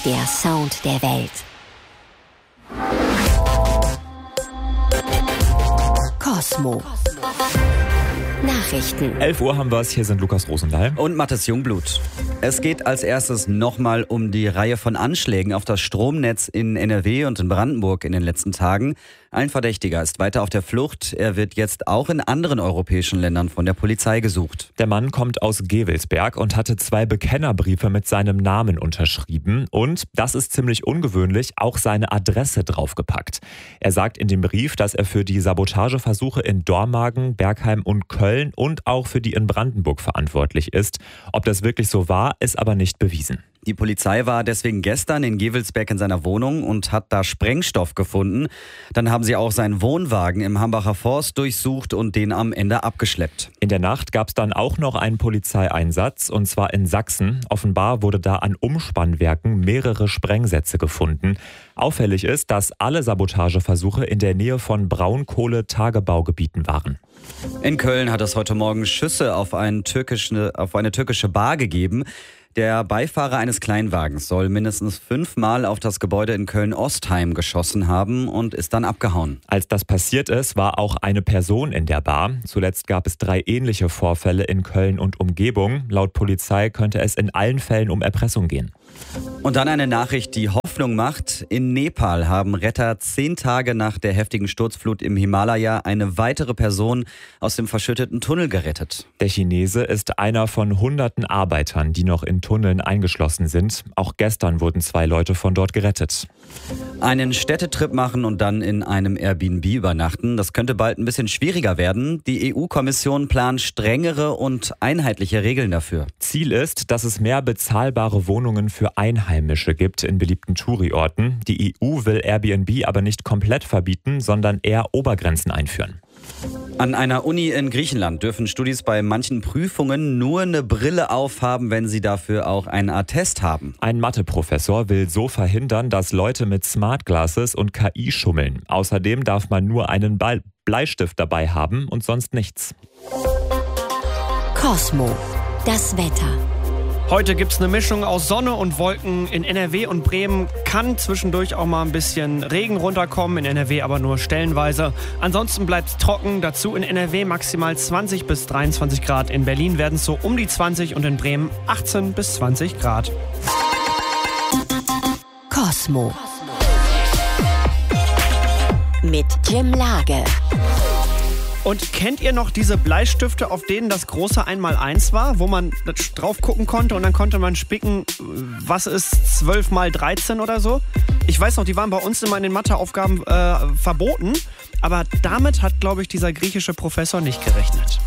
der Sound der Welt. Cosmo. Nachrichten. 11 Uhr haben wir es. Hier sind Lukas Rosendahl und Mathis Jungblut. Es geht als erstes nochmal um die Reihe von Anschlägen auf das Stromnetz in NRW und in Brandenburg in den letzten Tagen. Ein Verdächtiger ist weiter auf der Flucht. Er wird jetzt auch in anderen europäischen Ländern von der Polizei gesucht. Der Mann kommt aus Gevelsberg und hatte 2 Bekennerbriefe mit seinem Namen unterschrieben. Und, das ist ziemlich ungewöhnlich, auch seine Adresse draufgepackt. Er sagt in dem Brief, dass er für die Sabotageversuche in Dormagen, Bergheim und Köln und auch für die in Brandenburg verantwortlich ist. Ob das wirklich so war, ist aber nicht bewiesen. Die Polizei war deswegen gestern in Gevelsberg in seiner Wohnung und hat da Sprengstoff gefunden. Dann haben sie auch seinen Wohnwagen im Hambacher Forst durchsucht und den am Ende abgeschleppt. In der Nacht gab es dann auch noch einen Polizeieinsatz, und zwar in Sachsen. Offenbar wurde da an Umspannwerken mehrere Sprengsätze gefunden. Auffällig ist, dass alle Sabotageversuche in der Nähe von Braunkohle-Tagebaugebieten waren. In Köln hat es heute Morgen Schüsse auf eine türkische Bar gegeben. Der Beifahrer eines Kleinwagens soll mindestens 5-mal auf das Gebäude in Köln-Ostheim geschossen haben und ist dann abgehauen. Als das passiert ist, war auch eine Person in der Bar. Zuletzt gab es 3 ähnliche Vorfälle in Köln und Umgebung. Laut Polizei könnte es in allen Fällen um Erpressung gehen. Und dann eine Nachricht, die Hoffnung macht. In Nepal haben Retter 10 Tage nach der heftigen Sturzflut im Himalaya eine weitere Person aus dem verschütteten Tunnel gerettet. Der Chinese ist einer von hunderten Arbeitern, die noch in Tunneln eingeschlossen sind. Auch gestern wurden 2 Leute von dort gerettet. Einen Städtetrip machen und dann in einem Airbnb übernachten, das könnte bald ein bisschen schwieriger werden. Die EU-Kommission plant strengere und einheitliche Regeln dafür. Ziel ist, dass es mehr bezahlbare Wohnungen für Einheimische gibt in beliebten Touri-Orten. Die EU will Airbnb aber nicht komplett verbieten, sondern eher Obergrenzen einführen. An einer Uni in Griechenland dürfen Studis bei manchen Prüfungen nur eine Brille aufhaben, wenn sie dafür auch einen Attest haben. Ein Mathe-Professor will so verhindern, dass Leute mit Smart Glasses und KI schummeln. Außerdem darf man nur einen Bleistift dabei haben und sonst nichts. Cosmo. Das Wetter. Heute gibt es eine Mischung aus Sonne und Wolken. In NRW und Bremen kann zwischendurch auch mal ein bisschen Regen runterkommen, in NRW aber nur stellenweise. Ansonsten bleibt es trocken, dazu in NRW maximal 20 bis 23 Grad. In Berlin werden es so um die 20 und in Bremen 18 bis 20 Grad. Cosmo. Mit Jim Lage. Und kennt ihr noch diese Bleistifte, auf denen das große 1x1 war, wo man drauf gucken konnte und dann konnte man spicken, was ist 12 mal 13 oder so? Ich weiß noch, die waren bei uns immer in den Matheaufgaben verboten, aber damit hat, glaube ich, dieser griechische Professor nicht gerechnet.